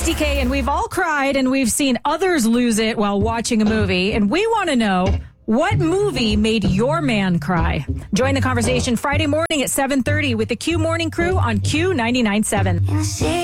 DK, and we've all cried and we've seen others lose it while watching a movie. And we want to know, what movie made your man cry? Join the conversation Friday morning at 7:30 with the Q Morning Crew on Q 99.7.